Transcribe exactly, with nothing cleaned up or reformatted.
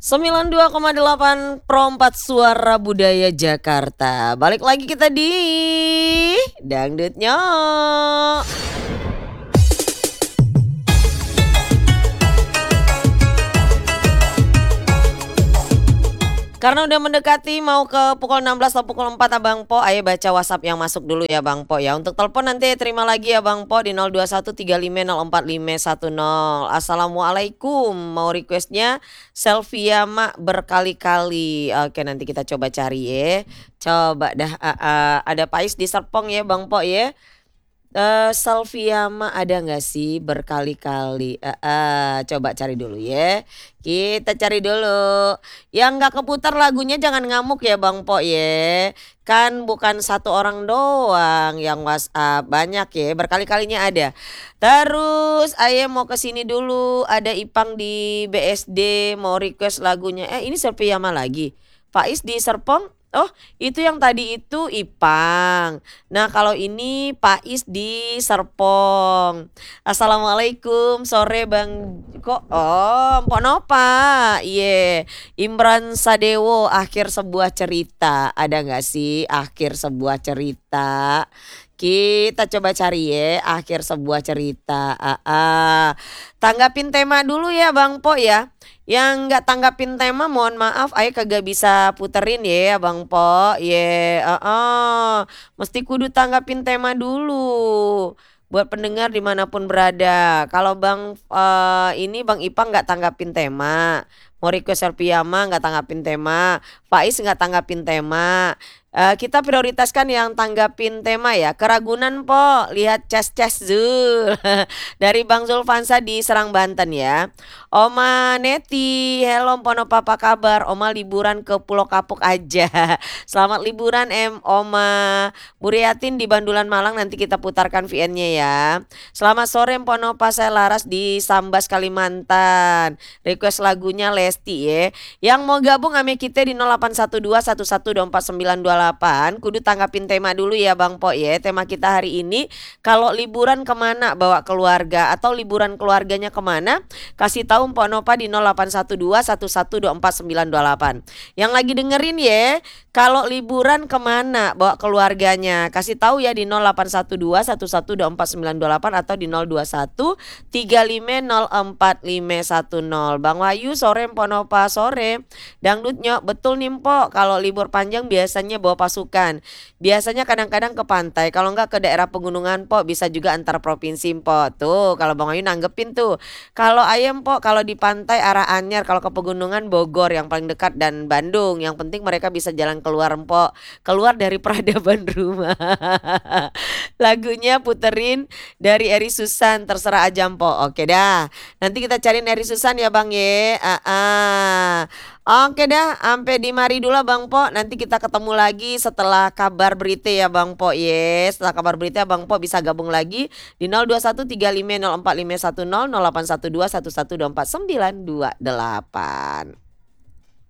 sembilan puluh dua koma delapan Pro empat Suara Budaya Jakarta. Balik lagi kita di Dangdutnya. Karena udah mendekati mau ke pukul enam belas atau pukul empat Abang Po, ayo baca WhatsApp yang masuk dulu ya Bang Po ya. Untuk telepon nanti terima lagi ya Bang Po di nol dua satu tiga lima nol empat lima satu nol. Assalamualaikum, mau requestnya Selvia Mak berkali-kali. Oke, nanti kita coba cari ya. Coba dah uh, uh, ada Pais di Serpong ya Bang Po ya. Uh, Selvia Mak ada nggak sih berkali-kali? Uh, uh, coba cari dulu ya. Kita cari dulu. Yang nggak keputar lagunya jangan ngamuk ya Bang Po ya. Kan bukan satu orang doang yang WhatsApp, banyak ya, berkali-kalinya ada. Terus Aye mau ke sini dulu, ada Ipang di B S D mau request lagunya. Eh ini Selvia Mak lagi. Faiz di Serpong. Oh, itu yang tadi itu Ipang. Nah, kalau ini Pais di Serpong. Assalamualaikum, sore Bang. Kok oh, Mpok Nopa. Iya, yeah. Imran Sadewo, akhir sebuah cerita. Ada nggak sih akhir sebuah cerita? Kita coba cari ya, akhir sebuah cerita. Ah, ah. Tanggapin tema dulu ya Bang Po ya. Yang nggak tanggapin tema mohon maaf, Ayo kagak bisa puterin ya Bang Po. Ya, yeah. uh -uh. Mesti kudu tanggapin tema dulu. Buat pendengar dimanapun berada. Kalau Bang uh, ini Bang Ipang nggak tanggapin tema, mau request Selvia Mak nggak tanggapin tema, Faiz nggak tanggapin tema. Uh, kita prioritaskan yang tanggapin tema ya. Keragunan Po, lihat Ces-Ces Zul dari Bang Zulfansa di Serang Banten ya. Oma Neti, hello Pono Papa kabar? Oma liburan ke Pulau Kapuk aja. Selamat liburan em Oma. Buriatin di Bandulan Malang, nanti kita putarkan V N-nya ya. Selamat sore Pono Pa, saya Laras di Sambas Kalimantan. Request lagunya Lesti ya. Yang mau gabung ame kita di nol delapan satu dua satu satu dua empat sembilan dua delapan, kudu tanggapin tema dulu ya Bang Po ya. Tema kita hari ini, kalau liburan kemana bawa keluarga atau liburan keluarganya kemana, kasih tahu Mpok Nopa di nol delapan satu dua satu satu dua empat sembilan dua delapan. Yang lagi dengerin ya, kalau liburan kemana bawa keluarganya, kasih tahu ya di nol delapan satu dua satu satu dua empat sembilan dua delapan atau di nol dua satu tiga lima nol empat lima satu nol. Bang Wahyu, sore Mpok Nopa, sore. Dangdutnya betul nih Mpok, kalau libur panjang biasanya bawa pasukan. Biasanya kadang-kadang ke pantai, kalau enggak ke daerah pegunungan Po, bisa juga antar provinsi Po. Tuh, kalau Bang Ayu nanggepin tuh. Kalau ayam Po, kalau di pantai arah Anyar, kalau ke pegunungan Bogor yang paling dekat dan Bandung. Yang penting mereka bisa jalan keluar Po, keluar dari peradaban rumah. Lagunya puterin dari Eri Susan, terserah aja Po. Oke dah. Nanti kita cariin Eri Susan ya Bang ye. Ah, ah. Oke dah, sampai di mari dulu Bang Po. Nanti kita ketemu lagi setelah kabar berita ya Bang Po. Yes, setelah kabar berita Bang Po bisa gabung lagi di nol dua satu tiga lima nol empat lima satu nol nol delapan satu dua satu satu dua empat sembilan dua delapan.